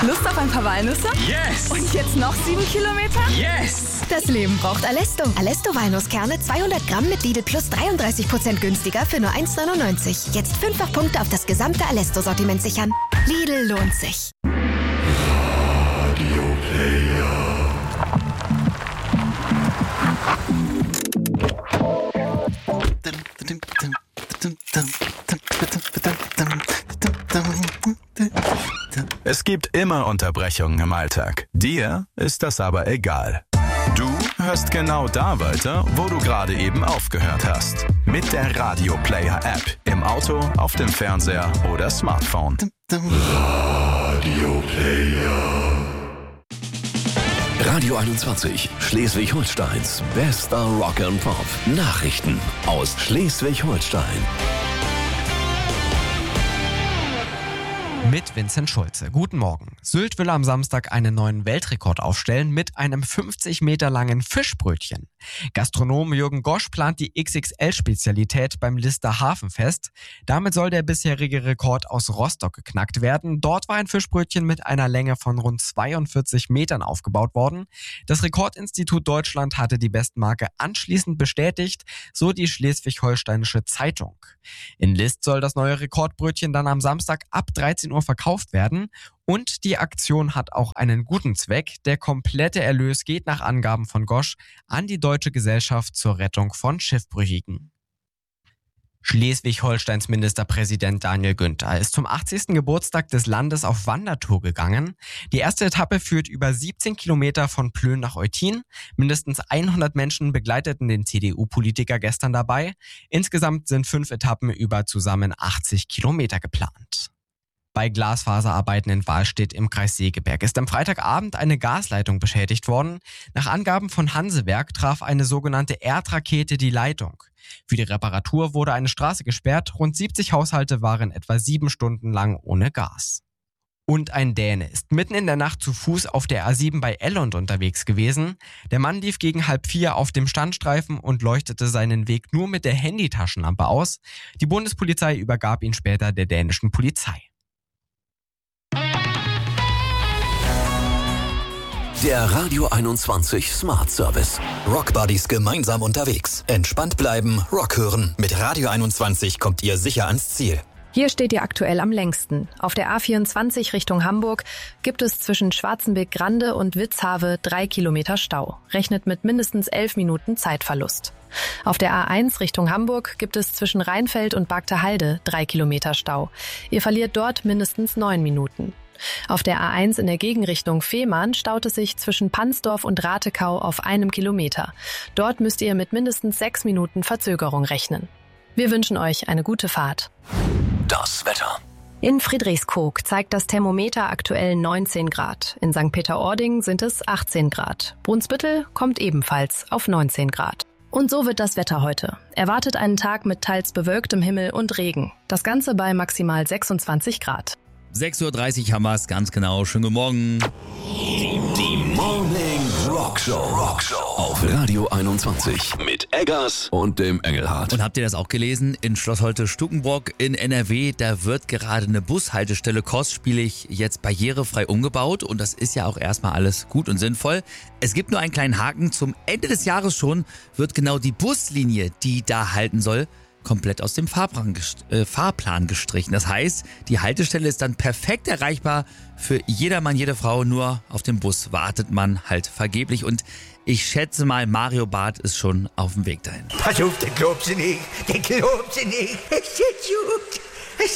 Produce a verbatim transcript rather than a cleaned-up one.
Lust auf ein paar Walnüsse? Yes! Und jetzt noch sieben Kilometer? Yes! Das Leben braucht Alesto. Alesto Walnusskerne zweihundert Gramm mit Lidl Plus dreiunddreißig Prozent günstiger für nur eins neunundneunzig. Jetzt fünffach Punkte auf das gesamte Alesto-Sortiment sichern. Lidl lohnt sich. Radio Player. Es gibt immer Unterbrechungen im Alltag. Dir ist das aber egal. Du hörst genau da weiter, wo du gerade eben aufgehört hast. Mit der Radio Player App. Im Auto, auf dem Fernseher oder Smartphone. Radio Player. Radio einundzwanzig, Schleswig-Holsteins bester Rock and Pop. Nachrichten aus Schleswig-Holstein. Mit Vincent Schulze. Guten Morgen. Sylt will am Samstag einen neuen Weltrekord aufstellen mit einem fünfzig Meter langen Fischbrötchen. Gastronom Jürgen Gosch plant die X X L-Spezialität beim Lister Hafenfest. Damit soll der bisherige Rekord aus Rostock geknackt werden. Dort war ein Fischbrötchen mit einer Länge von rund zweiundvierzig Metern aufgebaut worden. Das Rekordinstitut Deutschland hatte die Bestmarke anschließend bestätigt, so die Schleswig-Holsteinische Zeitung. In List soll das neue Rekordbrötchen dann am Samstag ab dreizehn Uhr verkauft werden. Und die Aktion hat auch einen guten Zweck. Der komplette Erlös geht nach Angaben von Gosch an die Deutsche Gesellschaft zur Rettung von Schiffbrüchigen. Schleswig-Holsteins Ministerpräsident Daniel Günther ist zum achtzigsten Geburtstag des Landes auf Wandertour gegangen. Die erste Etappe führt über siebzehn Kilometer von Plön nach Eutin. Mindestens hundert Menschen begleiteten den C D U-Politiker gestern dabei. Insgesamt sind fünf Etappen über zusammen achtzig Kilometer geplant. Bei Glasfaserarbeiten in Wahlstedt im Kreis Segeberg ist am Freitagabend eine Gasleitung beschädigt worden. Nach Angaben von Hansewerk traf eine sogenannte Erdrakete die Leitung. Für die Reparatur wurde eine Straße gesperrt. Rund siebzig Haushalte waren etwa sieben Stunden lang ohne Gas. Und ein Däne ist mitten in der Nacht zu Fuß auf der A sieben bei Ellund unterwegs gewesen. Der Mann lief gegen halb vier auf dem Standstreifen und leuchtete seinen Weg nur mit der Handytaschenlampe aus. Die Bundespolizei übergab ihn später der dänischen Polizei. Der Radio einundzwanzig Smart Service. Rockbuddies gemeinsam unterwegs. Entspannt bleiben, Rock hören. Mit Radio einundzwanzig kommt ihr sicher ans Ziel. Hier steht ihr aktuell am längsten. Auf der A vierundzwanzig Richtung Hamburg gibt es zwischen Schwarzenbeck-Grande und Witzhave drei Kilometer Stau. Rechnet mit mindestens elf Minuten Zeitverlust. Auf der A eins Richtung Hamburg gibt es zwischen Rheinfeld und Bagtehalde drei Kilometer Stau. Ihr verliert dort mindestens neun Minuten. Auf der A eins in der Gegenrichtung Fehmarn staut es sich zwischen Pansdorf und Ratekau auf einem Kilometer. Dort müsst ihr mit mindestens sechs Minuten Verzögerung rechnen. Wir wünschen euch eine gute Fahrt. Das Wetter. In Friedrichskoog zeigt das Thermometer aktuell neunzehn Grad. In Sankt Peter-Ording sind es achtzehn Grad. Brunsbüttel kommt ebenfalls auf neunzehn Grad. Und so wird das Wetter heute. Erwartet einen Tag mit teils bewölktem Himmel und Regen. Das Ganze bei maximal sechsundzwanzig Grad. sechs Uhr dreißig haben wir es, ganz genau. Schönen guten Morgen. Die, die Morning Rock Show. Rock Show auf Radio einundzwanzig mit Eggers und dem Engelhardt. Und habt ihr das auch gelesen? In Schloss Holte-Stukenbrock in N R W, da wird gerade eine Bushaltestelle kostspielig jetzt barrierefrei umgebaut. Und das ist ja auch erstmal alles gut und sinnvoll. Es gibt nur einen kleinen Haken. Zum Ende des Jahres schon wird genau die Buslinie, die da halten soll, komplett aus dem Fahrplan, äh, Fahrplan gestrichen. Das heißt, die Haltestelle ist dann perfekt erreichbar für jedermann, jede Frau. Nur auf dem Bus wartet man halt vergeblich. Und ich schätze mal, Mario Barth ist schon auf dem Weg dahin. Pass auf, den glaubst du nicht, den glaubst du nicht. Ist jetzt gut.